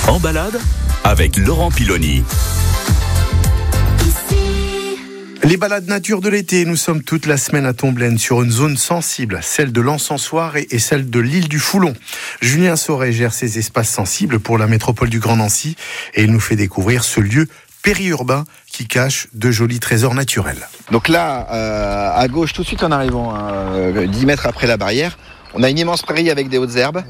En balade avec Laurent Piloni. Les balades nature de l'été, nous sommes toute la semaine à Tomblaine sur une zone sensible, celle de l'Encensoir et celle de l'île du Foulon. Julien Sauret gère ces espaces sensibles pour la métropole du Grand Nancy et il nous fait découvrir ce lieu périurbain qui cache de jolis trésors naturels. Donc là, à gauche, tout de suite en arrivant, 10 mètres après la barrière, on a une immense prairie avec des hautes herbes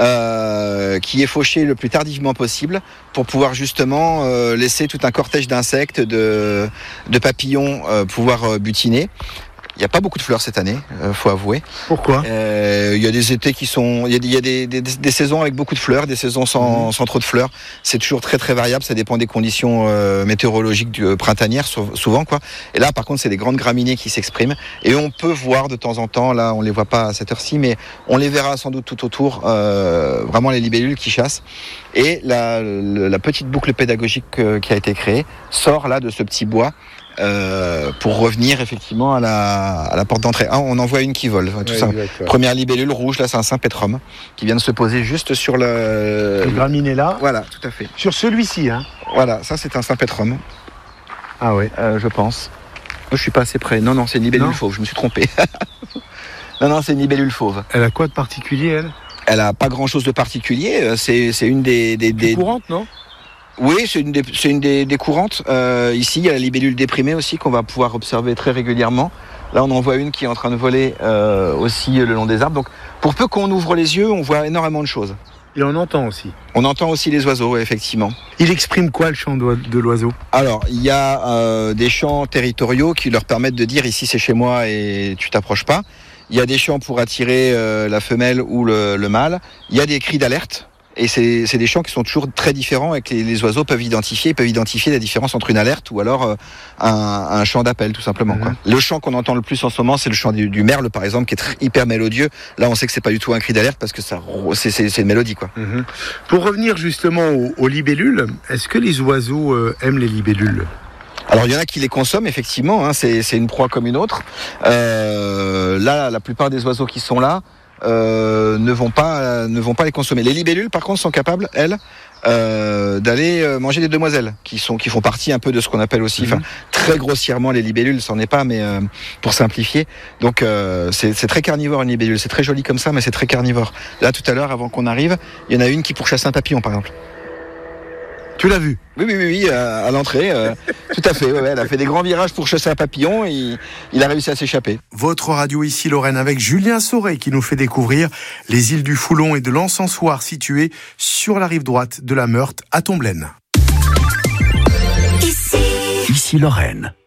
qui est fauchée le plus tardivement possible pour pouvoir justement laisser tout un cortège d'insectes, de papillons pouvoir butiner. Il n'y a pas beaucoup de fleurs cette année, faut avouer. Pourquoi ? Il y a des étés qui sont, il y a des saisons avec beaucoup de fleurs, des saisons sans trop de fleurs. C'est toujours très très variable, ça dépend des conditions météorologiques printanières souvent quoi. Et là par contre c'est des grandes graminées qui s'expriment et on peut voir de temps en temps, là on les voit pas à cette heure-ci, mais on les verra sans doute tout autour, vraiment les libellules qui chassent. Et la petite boucle pédagogique qui a été créée sort là de ce petit bois. Pour revenir effectivement à la porte d'entrée. On en voit une qui vole. Tout ça. Première libellule rouge, là c'est un Saint-Pétrum qui vient de se poser juste sur le graminé là. Voilà, tout à fait. Sur celui-ci, hein. Voilà, ça c'est un Saint-Pétrum. Ah ouais. Je pense. Je suis pas assez près. Non, c'est une libellule fauve. Je me suis trompé. non, c'est une libellule fauve. Elle a quoi de particulier, elle ? Elle a pas grand-chose de particulier. C'est une des courantes, non ? Oui, c'est une des courantes. Ici, il y a la libellule déprimée aussi qu'on va pouvoir observer très régulièrement. Là, on en voit une qui est en train de voler aussi le long des arbres. Donc, pour peu qu'on ouvre les yeux, on voit énormément de choses. Et on entend aussi. On entend aussi les oiseaux, ouais, effectivement. Il exprime quoi le chant de l'oiseau ? Alors, il y a des chants territoriaux qui leur permettent de dire ici c'est chez moi et tu t'approches pas. Il y a des chants pour attirer la femelle ou le mâle. Il y a des cris d'alerte. Et c'est des chants qui sont toujours très différents et que les oiseaux peuvent identifier la différence entre une alerte ou alors un chant d'appel tout simplement. Quoi. Le chant qu'on entend le plus en ce moment, c'est le chant du merle par exemple, qui est hyper mélodieux. Là, on sait que c'est pas du tout un cri d'alerte parce que c'est une mélodie. Quoi. Pour revenir justement aux libellules, est-ce que les oiseaux aiment les libellules ? Alors il y en a qui les consomment effectivement, hein, c'est une proie comme une autre. Là, la plupart des oiseaux qui sont là ne vont pas les consommer. Les libellules par contre sont capables, elles, d'aller manger des demoiselles qui font partie un peu de ce qu'on appelle aussi, très grossièrement les libellules, c'en est pas, mais pour simplifier. Donc c'est très carnivore une libellule, c'est très joli comme ça, mais c'est très carnivore. Là tout à l'heure, avant qu'on arrive, il y en a une qui pourchasse un papillon par exemple. Tu l'as vu ? Oui, à l'entrée, tout à fait. Ouais, elle a fait des grands virages pour chasser un papillon et il a réussi à s'échapper. Votre radio ici, Lorraine, avec Julien Sauret qui nous fait découvrir les îles du Foulon et de l'Encensoir situées sur la rive droite de la Meurthe à Tomblaine. Ici Lorraine.